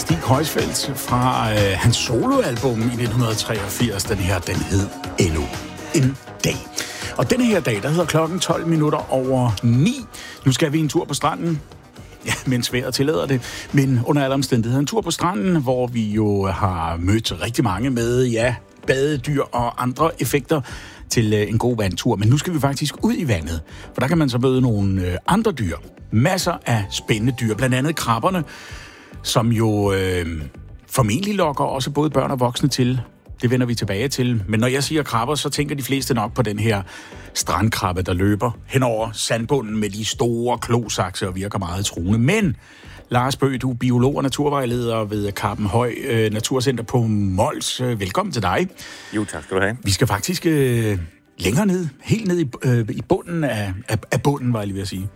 Stig Højsfeldt fra hans soloalbum i 1983. Den her, den hed Endnu en dag. Og denne her dag, der hedder klokken 9:12. Nu skal vi en tur på stranden. Ja, mens vejret tillader det. Men under alle omstændigheder en tur på stranden, hvor vi jo har mødt rigtig mange med, ja, badedyr og andre effekter til en god vandtur. Men nu skal vi faktisk ud i vandet, for der kan man så møde nogle andre dyr. Masser af spændende dyr, blandt andet krabberne, som jo formentlig lokker også både børn og voksne til. Det vender vi tilbage til. Men når jeg siger krabber, så tænker de fleste nok på den her strandkrabbe, der løber henover sandbunden med de store klosakse og virker meget truende. Men Lars Bøgh, du er biolog og naturvejleder ved Karpenhøj Naturcenter på Mols. Velkommen til dig. Jo, tak skal du have. Vi skal faktisk længere ned, helt ned i bunden af bunden, var jeg lige ved at sige.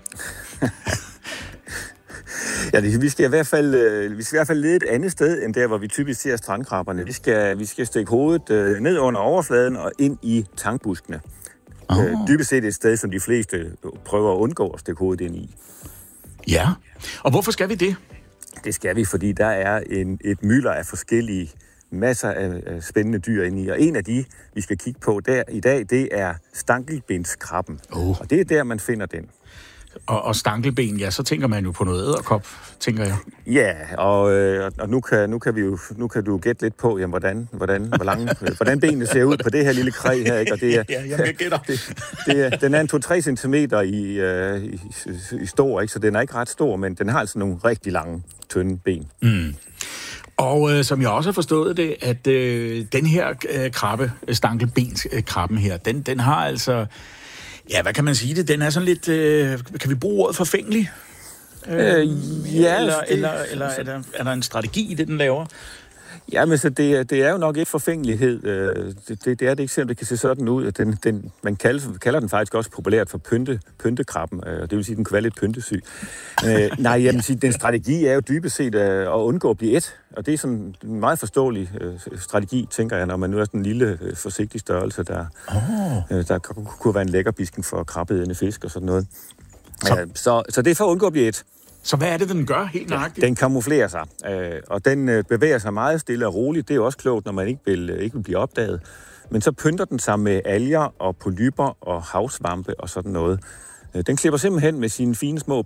Ja, vi skal i hvert fald lede et andet sted, end der, hvor vi typisk ser strandkrabberne. Vi skal stikke hovedet ned under overfladen og ind i tangbuskene. Dybest set et sted, som de fleste prøver at undgå at stikke hovedet ind i. Ja, og hvorfor skal vi det? Det skal vi, fordi der er et mylder af forskellige masser af spændende dyr inde i. Og en af de, vi skal kigge på der i dag, det er stankelbenskrabben. Og det er der, man finder den. Og stankelben, ja, så tænker man jo på noget edderkop, tænker jeg. Ja, og nu kan du gætte lidt på, jamen, hvordan benene ser ud på det her lille kræ her, ikke? Og det er, ja, jeg gætter. Den er en 2-3 centimeter i stor, ikke? Så den er ikke ret stor, men den har altså nogle rigtig lange, tynde ben. Mm. Og som jeg også har forstået det, at den her krabbe, stankelbenskrabben her, den har altså... Ja, hvad kan man sige det? Den er sådan lidt... kan vi bruge ordet forfængelig? Ja. Eller er der en strategi i det, den laver? Ja, men så det er jo nok ikke forfængelighed. Det er det ikke, selvom det kan se sådan ud. Man kalder den faktisk også populært for pyntekrabben. Det vil sige, at den kan være lidt pyntesyg. Den strategi er jo dybest set at undgå at blive et. Og det er sådan en meget forståelig strategi, tænker jeg, når man nu er sådan en lille, forsigtig størrelse, der kunne være en lækkerbisken for krabbeædende fisk og sådan noget. Så det er for at undgå at blive et. Så hvad er det, den gør helt nøjagtigt? Den kamuflerer sig, og den bevæger sig meget stille og roligt. Det er jo også klogt, når man ikke vil blive opdaget. Men så pynter den sig med alger og polypper og havsvampe og sådan noget. Den klipper simpelthen med sine fine små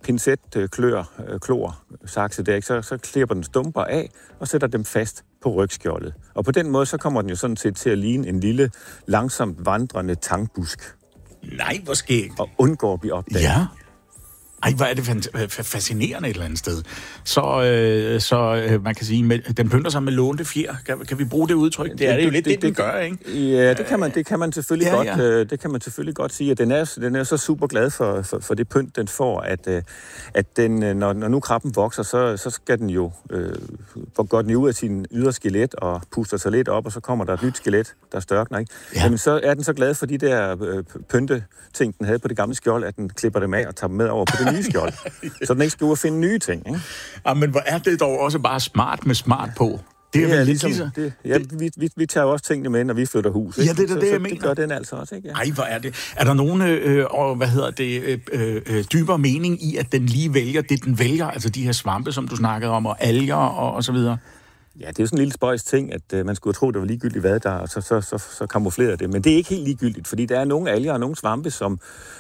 sakse der, ikke? Så klipper den stumper af og sætter dem fast på rygskjoldet. Og på den måde, så kommer den jo sådan set til at ligne en lille, langsomt vandrende tangbusk. Nej, hvor skægt. Og undgår at blive opdaget. Ja. Ej, hvor er det fascinerende et eller andet sted. Så man kan sige, den pynter sig med lånte fjer. Kan vi bruge det udtryk? Det er jo lidt det, den gør, ikke? Ja, det kan man selvfølgelig godt. Det kan man selvfølgelig godt sige, at den er så super glad for det pynt, den får, at den, når nu krabben vokser, så skal den jo gå den ud af sin ydre skelet og puster sig lidt op, og så kommer der et nyt skelet, der størkner, ikke? Ja. Jamen, så er den så glad for de der pynteting, den havde på det gamle skjold, at den klipper dem af og tager dem med over på det nye skjold. Så den ikke skal ud og finde nye ting, ikke? Ja, men hvor er det dog også bare smart med smart på? Det er vel ligesom... Vi tager jo også tingene med, når vi flytter hus, ikke? Ja, det er det, jeg mener. Det gør den altså også, ikke? Ja. Ej, hvor er det. Er der nogen, dybere mening i, at den lige vælger det, den vælger? Altså de her svampe, som du snakkede om, og alger og så videre? Ja, det er jo sådan en lille spøjs ting, at man skulle tro, det var ligegyldigt, hvad der, og så kamuflerede det. Men det er ikke helt ligegyldigt, fordi der er nogle alger og nogle svampe, som